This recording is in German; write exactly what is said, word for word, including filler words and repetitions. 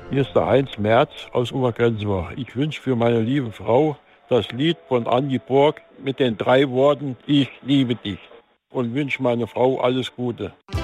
Hier ist der Heinz Merz aus Obergrenzbach. Ich wünsche für meine liebe Frau das Lied von Andy Borg mit den drei Worten: Ich liebe dich. Und wünsche meiner Frau alles Gute.